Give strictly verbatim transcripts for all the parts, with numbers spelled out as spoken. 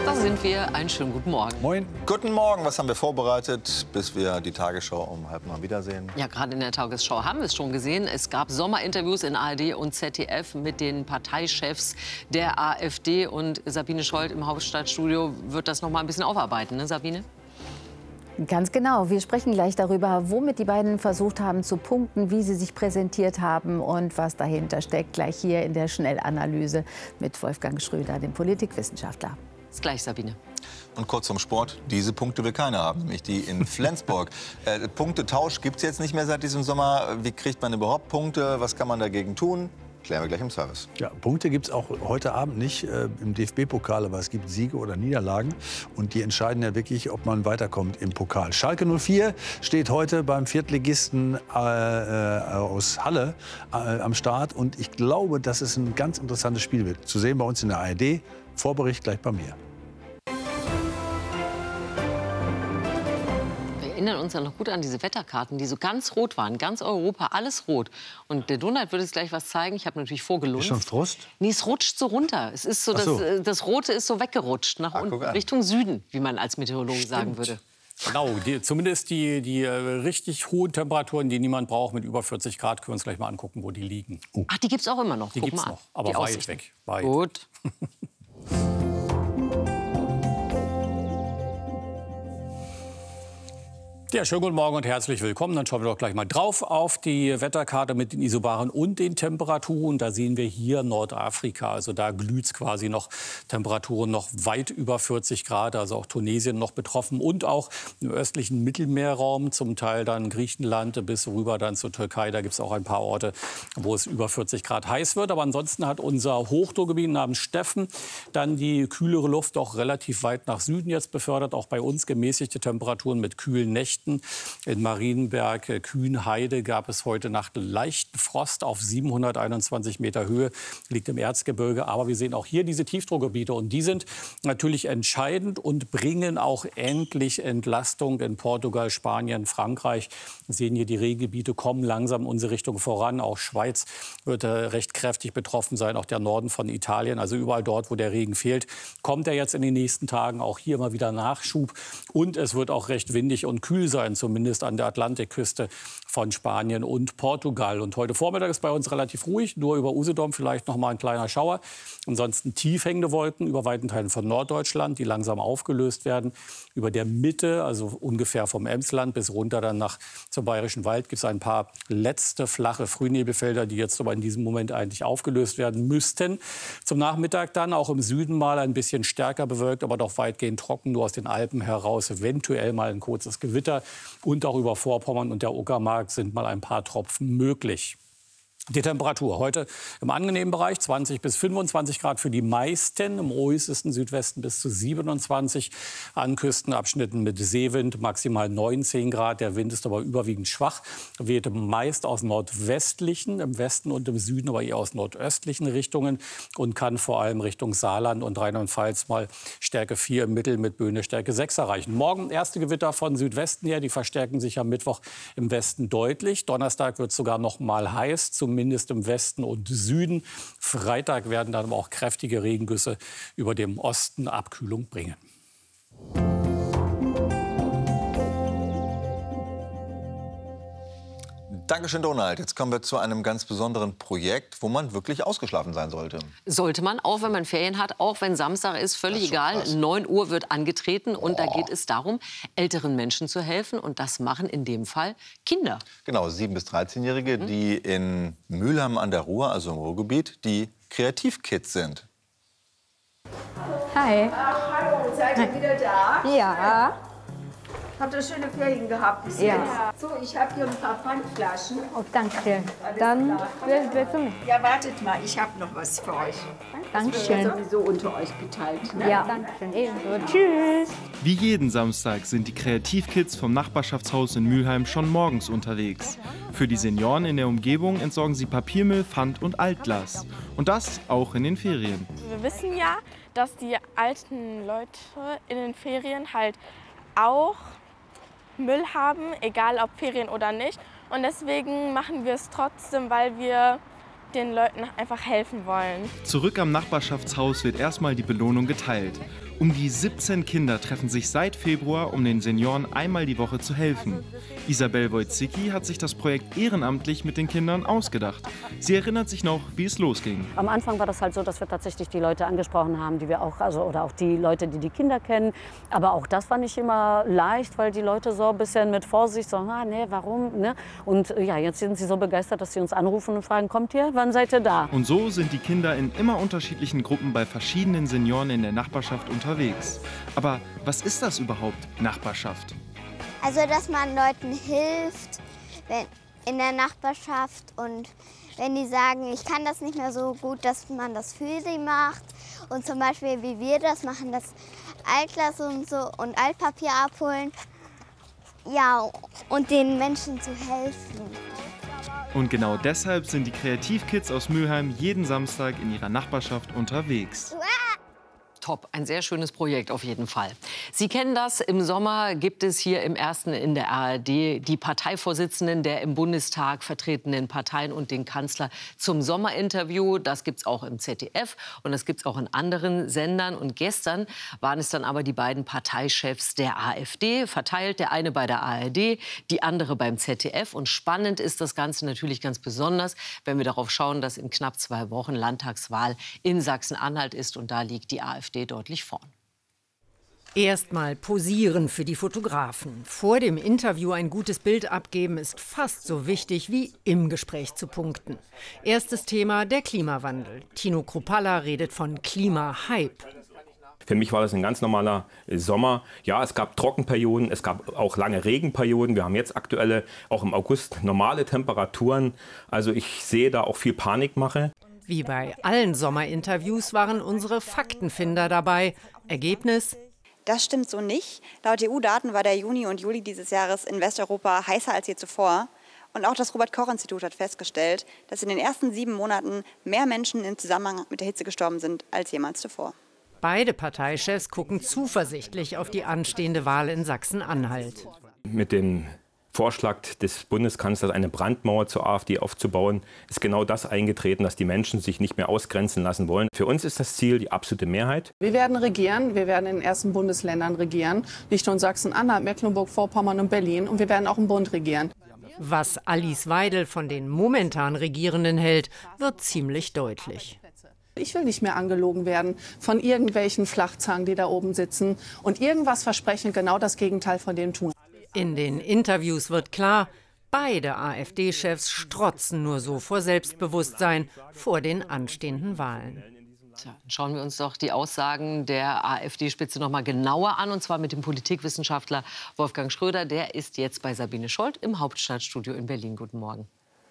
Da sind wir. Einen schönen guten Morgen. Moin. Guten Morgen. Was haben wir vorbereitet, bis wir die Tagesschau um halb mal wiedersehen? Ja, gerade in der Tagesschau haben wir es schon gesehen. Es gab Sommerinterviews in A R D und Z D F mit den Parteichefs der AfD. Und Sabine Scholt im Hauptstadtstudio wird das noch mal ein bisschen aufarbeiten, ne, Sabine? Ganz genau. Wir sprechen gleich darüber, womit die beiden versucht haben zu punkten, wie sie sich präsentiert haben und was dahinter steckt. Gleich hier in der Schnellanalyse mit Wolfgang Schröder, dem Politikwissenschaftler. Bis gleich, Sabine. Und kurz zum Sport. Diese Punkte will keiner haben, nämlich die in Flensburg. äh, Punktetausch gibt es jetzt nicht mehr seit diesem Sommer. Wie kriegt man überhaupt Punkte? Was kann man dagegen tun? Klären wir gleich im Service. Ja, Punkte gibt es auch heute Abend nicht äh, im D F B-Pokal, aber es gibt Siege oder Niederlagen. Und die entscheiden ja wirklich, ob man weiterkommt im Pokal. Schalke null vier steht heute beim Viertligisten äh, äh, aus Halle äh, am Start. Und ich glaube, dass es ein ganz interessantes Spiel wird. Zu sehen bei uns in der A R D. Vorbericht gleich bei mir. Wir erinnern uns ja noch gut an diese Wetterkarten, die so ganz rot waren. Ganz Europa, alles rot. Und der Donald wird jetzt gleich was zeigen. Ich habe natürlich vorgelunzt. Ist schon Frost? Nee, es rutscht so runter. Es ist so, Ach so. Das, das Rote ist so weggerutscht nach Ach, unten, Richtung Süden, wie man als Meteorologe Stimmt. sagen würde. Genau, die, zumindest die, die äh, richtig hohen Temperaturen, die niemand braucht, mit über vierzig Grad, können wir uns gleich mal angucken, wo die liegen. Oh. Ach, die gibt es auch immer noch. Die Guck gibt es mal an. noch, aber Die weit Aussichten. weg. Weit. Gut. Ja, schönen guten Morgen und herzlich willkommen. Dann schauen wir doch gleich mal drauf auf die Wetterkarte mit den Isobaren und den Temperaturen. Da sehen wir hier Nordafrika. Also da glüht es quasi noch. Temperaturen noch weit über vierzig Grad. Also auch Tunesien noch betroffen. Und auch im östlichen Mittelmeerraum, zum Teil dann Griechenland bis rüber dann zur Türkei. Da gibt es auch ein paar Orte, wo es über vierzig Grad heiß wird. Aber ansonsten hat unser Hochdruckgebiet namens Steffen dann die kühlere Luft auch relativ weit nach Süden jetzt befördert. Auch bei uns gemäßigte Temperaturen mit kühlen Nächten. In Marienberg, Kühnheide gab es heute Nacht leichten Frost auf siebenhunderteinundzwanzig Meter Höhe, liegt im Erzgebirge. Aber wir sehen auch hier diese Tiefdruckgebiete und die sind natürlich entscheidend und bringen auch endlich Entlastung in Portugal, Spanien, Frankreich. Wir sehen hier, die Regengebiete kommen langsam in unsere Richtung voran. Auch Schweiz wird äh, recht kräftig betroffen sein, auch der Norden von Italien. Also überall dort, wo der Regen fehlt, kommt er jetzt in den nächsten Tagen. Auch hier mal wieder Nachschub. Und es wird auch recht windig und kühl sein, zumindest an der Atlantikküste von Spanien und Portugal. Und heute Vormittag ist bei uns relativ ruhig, nur über Usedom vielleicht noch mal ein kleiner Schauer. Ansonsten tief hängende Wolken über weiten Teilen von Norddeutschland, die langsam aufgelöst werden. Über der Mitte, also ungefähr vom Emsland bis runter dann nach zum Bayerischen Wald, gibt es ein paar letzte flache Frühnebelfelder, die jetzt aber in diesem Moment eigentlich aufgelöst werden müssten. Zum Nachmittag dann auch im Süden mal ein bisschen stärker bewölkt, aber doch weitgehend trocken, nur aus den Alpen heraus eventuell mal ein kurzes Gewitter. Und auch über Vorpommern und der Uckermark sind mal ein paar Tropfen möglich. Die Temperatur heute im angenehmen Bereich zwanzig bis fünfundzwanzig Grad für die meisten, im äußersten Südwesten bis zu siebenundzwanzig, an Küstenabschnitten mit Seewind maximal neunzehn Grad. Der Wind ist aber überwiegend schwach, weht meist aus nordwestlichen, im Westen und im Süden aber eher aus nordöstlichen Richtungen und kann vor allem Richtung Saarland und Rheinland-Pfalz mal Stärke vier im Mittel mit Böen Stärke sechs erreichen. Morgen erste Gewitter von Südwesten her, die verstärken sich am Mittwoch im Westen deutlich. Donnerstag wird es sogar noch mal heiß, zum zumindest im Westen und Süden. Freitag werden dann aber auch kräftige Regengüsse über dem Osten Abkühlung bringen. Dankeschön, Donald. Jetzt kommen wir zu einem ganz besonderen Projekt, wo man wirklich ausgeschlafen sein sollte. Sollte man, auch wenn man Ferien hat, auch wenn Samstag ist, völlig egal. Krass. neun Uhr wird angetreten und Oh. da geht es darum, älteren Menschen zu helfen. Und das machen in dem Fall Kinder. Genau, sieben- bis dreizehnjährige, mhm. die in Mülheim an der Ruhr, also im Ruhrgebiet, die Kreativkids sind. Hi. Ach, hallo, seid ihr wieder da? Ja. Habt ihr schöne Ferien gehabt bis Ja. jetzt? So, ich habe hier ein paar Pfandflaschen. Oh, danke. Alles Dann klar. willst willst du mit? Ja, wartet mal, ich habe noch was für euch. Das wird ja Dankeschön. sowieso unter euch geteilt. Ne? Ja, dankeschön. Ebenso. Tschüss. Wie jeden Samstag sind die Kreativkids vom Nachbarschaftshaus in Mülheim schon morgens unterwegs. Für die Senioren in der Umgebung entsorgen sie Papiermüll, Pfand und Altglas. Und das auch in den Ferien. Wir wissen ja, dass die alten Leute in den Ferien halt auch Müll haben, egal ob Ferien oder nicht. Und deswegen machen wir es trotzdem, weil wir den Leuten einfach helfen wollen. Zurück am Nachbarschaftshaus wird erstmal die Belohnung geteilt. Um die siebzehn Kinder treffen sich seit Februar, um den Senioren einmal die Woche zu helfen. Isabel Wojcicki hat sich das Projekt ehrenamtlich mit den Kindern ausgedacht. Sie erinnert sich noch, wie es losging. Am Anfang war das halt so, dass wir tatsächlich die Leute angesprochen haben, die wir auch, also oder auch die Leute, die die Kinder kennen. Aber auch das war nicht immer leicht, weil die Leute so ein bisschen mit Vorsicht so, ah, nee, warum? Ne? Und ja, jetzt sind sie so begeistert, dass sie uns anrufen und fragen, kommt ihr? Wann seid ihr da? Und so sind die Kinder in immer unterschiedlichen Gruppen bei verschiedenen Senioren in der Nachbarschaft unterwegs. Aber was ist das überhaupt, Nachbarschaft? Also, dass man Leuten hilft wenn, in der Nachbarschaft und wenn die sagen, ich kann das nicht mehr so gut, dass man das für sie macht. Und zum Beispiel, wie wir das machen, das Altglas und so und Altpapier abholen. Ja, und den Menschen zu helfen. Und genau deshalb sind die Kreativkids aus Mülheim jeden Samstag in ihrer Nachbarschaft unterwegs. Top, ein sehr schönes Projekt auf jeden Fall. Sie kennen das, im Sommer gibt es hier im Ersten in der A R D die Parteivorsitzenden der im Bundestag vertretenen Parteien und den Kanzler zum Sommerinterview. Das gibt es auch im Z D F und das gibt es auch in anderen Sendern. Und gestern waren es dann aber die beiden Parteichefs der AfD, verteilt, der eine bei der A R D, die andere beim Z D F. Und spannend ist das Ganze natürlich ganz besonders, wenn wir darauf schauen, dass in knapp zwei Wochen Landtagswahl in Sachsen-Anhalt ist und da liegt die AfD deutlich vorn. Erstmal posieren für die Fotografen. Vor dem Interview ein gutes Bild abgeben ist fast so wichtig wie im Gespräch zu punkten. Erstes Thema der Klimawandel. Tino Kruppalla redet von Klimahype. Für mich war das ein ganz normaler Sommer. Ja, es gab Trockenperioden, es gab auch lange Regenperioden. Wir haben jetzt aktuelle, auch im August, normale Temperaturen. Also ich sehe da auch viel Panikmache. Wie bei allen Sommerinterviews waren unsere Faktenfinder dabei. Ergebnis? Das stimmt so nicht. Laut E U-Daten war der Juni und Juli dieses Jahres in Westeuropa heißer als je zuvor. Und auch das Robert-Koch-Institut hat festgestellt, dass in den ersten sieben Monaten mehr Menschen im Zusammenhang mit der Hitze gestorben sind als jemals zuvor. Beide Parteichefs gucken zuversichtlich auf die anstehende Wahl in Sachsen-Anhalt. Mit dem Vorschlag des Bundeskanzlers, eine Brandmauer zur AfD aufzubauen, ist genau das eingetreten, dass die Menschen sich nicht mehr ausgrenzen lassen wollen. Für uns ist das Ziel die absolute Mehrheit. Wir werden regieren, wir werden in den ersten Bundesländern regieren, nicht nur in Sachsen-Anhalt, Mecklenburg-Vorpommern und Berlin, und wir werden auch im Bund regieren. Was Alice Weidel von den momentan Regierenden hält, wird ziemlich deutlich. Ich will nicht mehr angelogen werden von irgendwelchen Flachzangen, die da oben sitzen und irgendwas versprechen, genau das Gegenteil von dem tun. In den Interviews wird klar, beide AfD-Chefs strotzen nur so vor Selbstbewusstsein vor den anstehenden Wahlen. Tja, schauen wir uns doch die Aussagen der AfD-Spitze noch mal genauer an, und zwar mit dem Politikwissenschaftler Wolfgang Schröder. Der ist jetzt bei Sabine Scholz im Hauptstadtstudio in Berlin. Guten Morgen.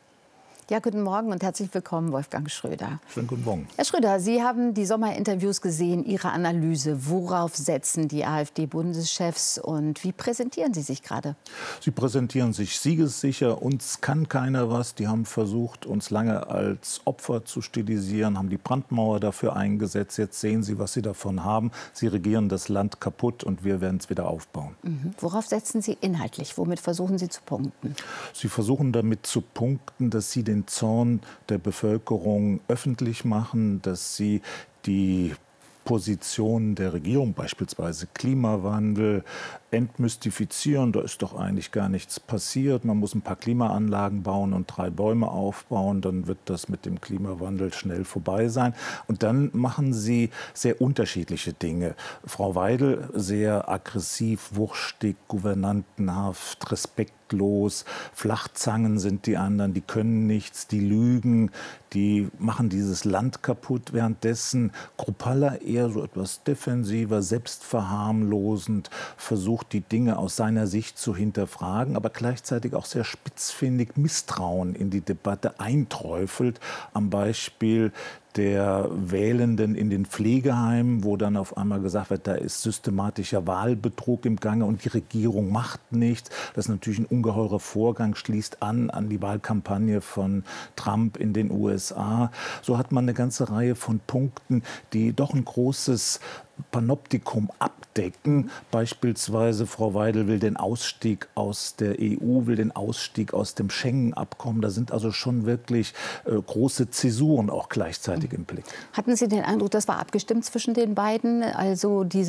Ja, guten Morgen und herzlich willkommen, Wolfgang Schröder. Schönen guten Morgen. Herr Schröder, Sie haben die Sommerinterviews gesehen, Ihre Analyse. Worauf setzen die AfD-Bundeschefs und wie präsentieren Sie sich gerade? Sie präsentieren sich siegessicher. Uns kann keiner was. Die haben versucht, uns lange als Opfer zu stilisieren, haben die Brandmauer dafür eingesetzt. Jetzt sehen Sie, was Sie davon haben. Sie regieren das Land kaputt und wir werden es wieder aufbauen. Mhm. Worauf setzen Sie inhaltlich? Womit versuchen Sie zu punkten? Sie versuchen damit zu punkten, dass Sie den Zorn der Bevölkerung öffentlich machen, dass sie die Position der Regierung, beispielsweise Klimawandel, entmystifizieren. Da ist doch eigentlich gar nichts passiert. Man muss ein paar Klimaanlagen bauen und drei Bäume aufbauen. Dann wird das mit dem Klimawandel schnell vorbei sein. Und dann machen sie sehr unterschiedliche Dinge. Frau Weidel sehr aggressiv, wurstig, gouvernantenhaft, respektlos. Flachzangen sind die anderen, die können nichts, die lügen, die machen dieses Land kaputt. Währenddessen Kruppalla eher so etwas defensiver, selbstverharmlosend, versucht die Dinge aus seiner Sicht zu hinterfragen, aber gleichzeitig auch sehr spitzfindig Misstrauen in die Debatte einträufelt. Am Beispiel der Wählenden in den Pflegeheimen, wo dann auf einmal gesagt wird, da ist systematischer Wahlbetrug im Gange und die Regierung macht nichts. Das ist natürlich ein ungeheurer Vorgang, schließt an an die Wahlkampagne von Trump in den U S A. So hat man eine ganze Reihe von Punkten, die doch ein großes Panoptikum abdecken. Beispielsweise Frau Weidel will den Ausstieg aus der E U, will den Ausstieg aus dem Schengen-Abkommen. Da sind also schon wirklich äh, große Zäsuren auch gleichzeitig im Blick. Hatten Sie den Eindruck, das war abgestimmt zwischen den beiden? Also diese